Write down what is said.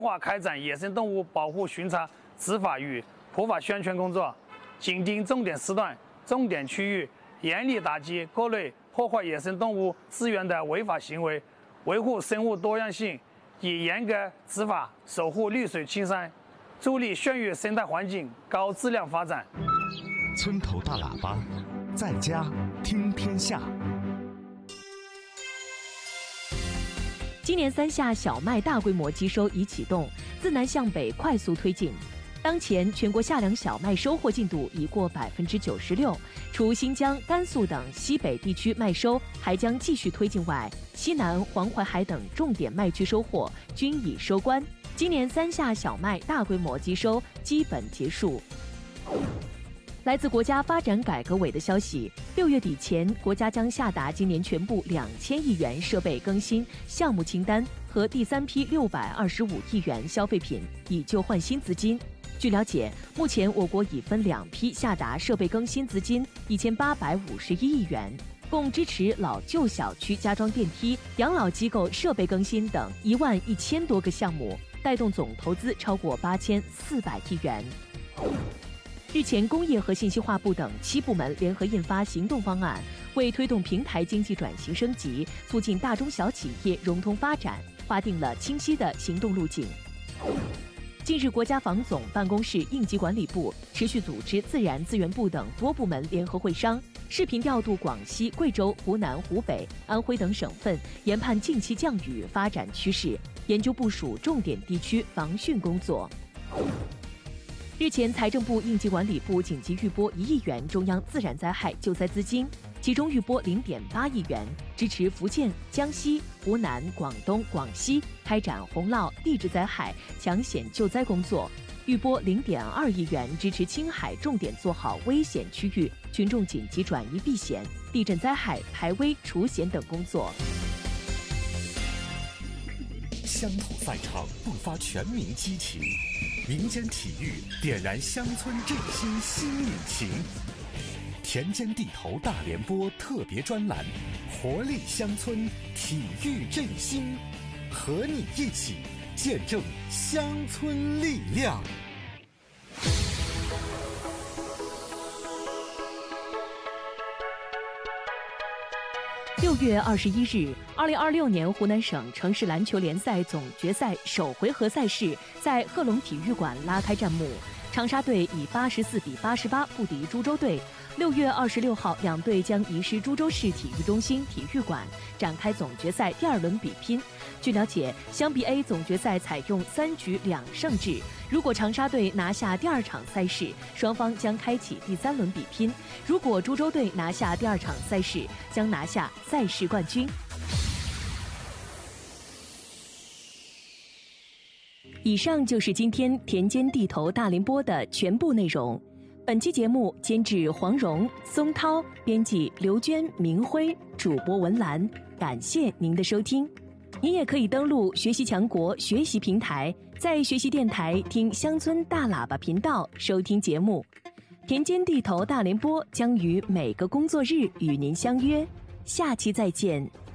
化开展野生动物保护巡查、执法与普法宣传工作，紧盯重点时段、重点区域，严厉打击各类破坏野生动物资源的违法行为，维护生物多样性，以严格执法守护绿水青山，助力县域生态环境高质量发展。 村头大喇叭，在家听天下。 今年3下小麦大规模机收已启动，自南向北快速推进。当前全国夏粮小麦收获进度已过96%，除新疆、甘肃等西北地区麦收还将继续推进外，西南、黄淮海等重点麦区收获均已收官。今年3下小麦大规模机收基本结束。来自国家发展改革委的消息，6月底前，国家将下达今年全部2000亿元设备更新项目清单和第3批625亿元消费品以旧换新资金。据了解，目前我国已分2批下达设备更新资金1851亿元，共支持老旧小区加装电梯、养老机构设备更新等11000多个项目，带动总投资超过8400亿元。日前，工业和信息化部等7部门联合印发行动方案，为推动平台经济转型升级，促进大中小企业融通发展，划定了清晰的行动路径。近日，国家防总办公室应急管理部持续组织自然资源部等多部门联合会商，视频调度广西、贵州、湖南、湖北、安徽等省份，研判近期降雨发展趋势，研究部署重点地区防汛工作。日前，财政部应急管理部紧急预拨1亿元中央自然灾害救灾资金，其中预拨0.8亿元支持福建、江西、湖南、广东、广西开展洪涝、地质灾害抢险救灾工作，预拨0.2亿元支持青海重点做好危险区域群众紧急转移避险、地震灾害排危除险等工作。 乡土赛场迸发全民激情，民间体育点燃乡村振兴新引擎。田间地头大联播特别专栏，活力乡村，体育振兴，和你一起见证乡村力量。 6月21日，2026年湖南省城市篮球联赛总决赛首回合赛事在贺龙体育馆拉开战幕，长沙队以84比88不敌株洲队。6月26号，两队将移师株洲市体育中心体育馆展开总决赛第2轮比拼。据了解，湘 BA 总决赛采用3局2胜制，如果长沙队拿下第2场赛事，双方将开启第3轮比拼；如果株洲队拿下第2场赛事，将拿下赛事冠军。以上就是今天田间地头大联播的全部内容。本期节目监制黄蓉、松涛，编辑刘娟、明辉，主播文兰。感谢您的收听。您也可以登录学习强国学习平台，在学习电台听乡村大喇叭频道收听节目。田间地头大联播将于每个工作日与您相约，下期再见。